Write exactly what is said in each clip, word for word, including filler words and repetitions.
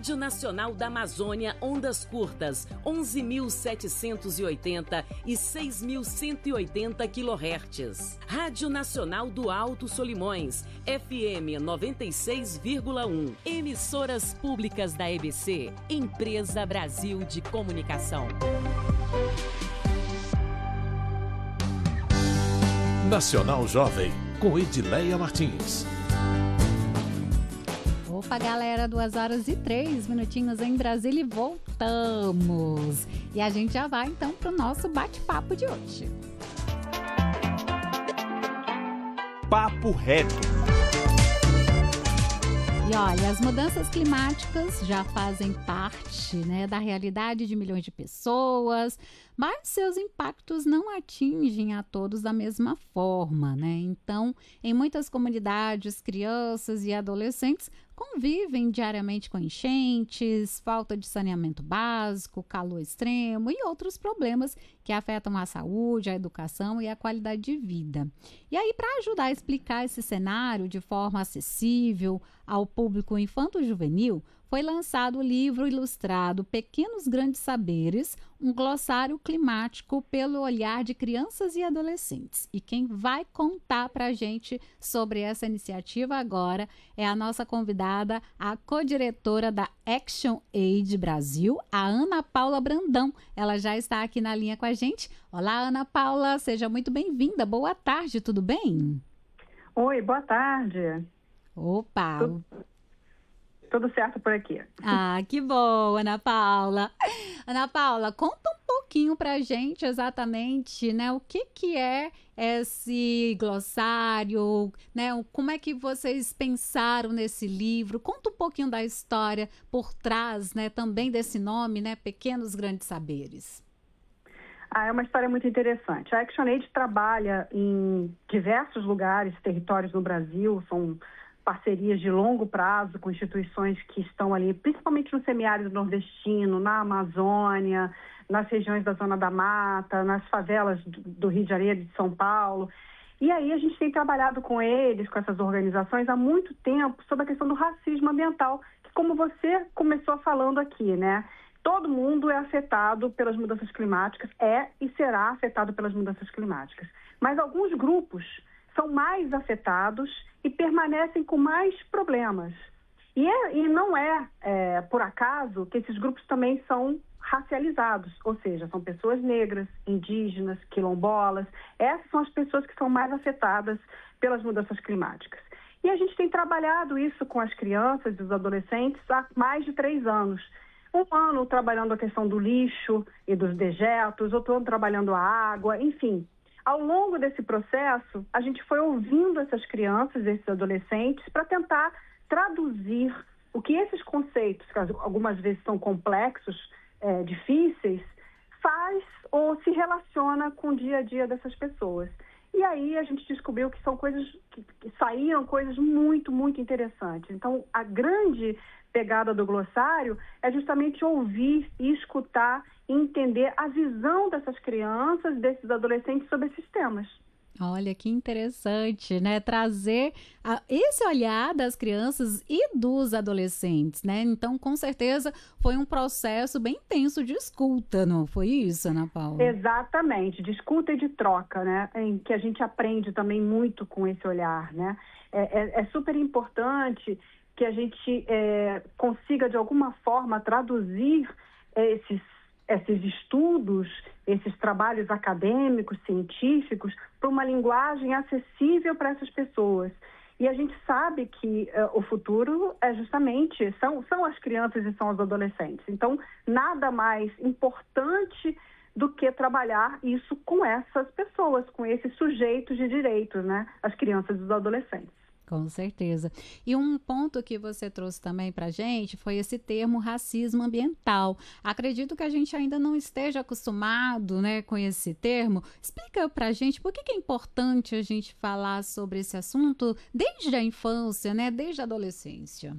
Rádio Nacional da Amazônia, ondas curtas, onze mil setecentos e oitenta e seis mil cento e oitenta quilohertz. Rádio Nacional do Alto Solimões, F M noventa e seis vírgula um. Emissoras públicas da E B C, Empresa Brasil de Comunicação. Nacional Jovem, com Edileia Martins. Opa, galera, duas horas e três minutinhos em Brasília e voltamos. E a gente já vai, então, para o nosso bate-papo de hoje. Papo Reto. E olha, as mudanças climáticas já fazem parte, né, da realidade de milhões de pessoas, mas seus impactos não atingem a todos da mesma forma, né? Então, em muitas comunidades, crianças e adolescentes convivem diariamente com enchentes, falta de saneamento básico, calor extremo e outros problemas que afetam a saúde, a educação e a qualidade de vida. E aí, para ajudar a explicar esse cenário de forma acessível ao público infanto-juvenil, foi lançado o livro ilustrado Pequenos Grandes Saberes, um glossário climático pelo olhar de crianças e adolescentes. E quem vai contar para a gente sobre essa iniciativa agora é a nossa convidada, a co-diretora da Action Aid Brasil, a Ana Paula Brandão. Ela já está aqui na linha com a gente. Olá, Ana Paula, seja muito bem-vinda. Boa tarde, tudo bem? Oi, boa tarde. Opa! Tudo... Tudo certo por aqui. Ah, que bom, Ana Paula. Ana Paula, conta um pouquinho pra gente exatamente, né, o que que é esse glossário, né, como é que vocês pensaram nesse livro? Conta um pouquinho da história por trás, né, também desse nome, né, Pequenos Grandes Saberes. Ah, é uma história muito interessante. A ActionAid trabalha em diversos lugares, territórios no Brasil, são parcerias de longo prazo com instituições que estão ali, principalmente no semiárido nordestino, na Amazônia, nas regiões da Zona da Mata, nas favelas do Rio de Janeiro e de São Paulo. E aí a gente tem trabalhado com eles, com essas organizações, há muito tempo sobre a questão do racismo ambiental, que como você começou falando aqui, né? Todo mundo é afetado pelas mudanças climáticas, é e será afetado pelas mudanças climáticas. Mas alguns grupos são mais afetados e permanecem com mais problemas. E, é, e não é, é, por acaso, que esses grupos também são racializados, ou seja, são pessoas negras, indígenas, quilombolas. Essas são as pessoas que são mais afetadas pelas mudanças climáticas. E a gente tem trabalhado isso com as crianças e os adolescentes há mais de três anos. Um ano trabalhando a questão do lixo e dos dejetos, outro ano trabalhando a água, enfim. Ao longo desse processo, a gente foi ouvindo essas crianças, esses adolescentes, para tentar traduzir o que esses conceitos, que algumas vezes são complexos, é, difíceis, faz ou se relaciona com o dia a dia dessas pessoas. E aí a gente descobriu que são coisas, que, que saíram coisas muito, muito interessantes. Então, a grande pegada do glossário é justamente ouvir e escutar e entender a visão dessas crianças, desses adolescentes sobre esses temas. Olha, que interessante, né? Trazer a, esse olhar das crianças e dos adolescentes, né? Então, com certeza, foi um processo bem intenso de escuta, não foi isso, Ana Paula? Exatamente, de escuta e de troca, né? Em que a gente aprende também muito com esse olhar, né? É, é, é super importante que a gente é, consiga, de alguma forma, traduzir esses, esses estudos, esses trabalhos acadêmicos, científicos, para uma linguagem acessível para essas pessoas. E a gente sabe que uh, o futuro é justamente, são, são as crianças e são os adolescentes. Então, nada mais importante do que trabalhar isso com essas pessoas, com esses sujeitos de direitos, né? As crianças e os adolescentes. Com certeza. E um ponto que você trouxe também para a gente foi esse termo racismo ambiental. Acredito que a gente ainda não esteja acostumado, né, com esse termo. Explica para a gente por que, que é importante a gente falar sobre esse assunto desde a infância, né, desde a adolescência.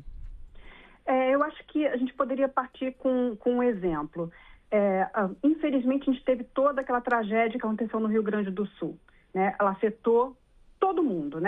É, eu acho que a gente poderia partir com, com um exemplo. É, infelizmente, a gente teve toda aquela tragédia que aconteceu no Rio Grande do Sul, né? Ela afetou todo mundo, né?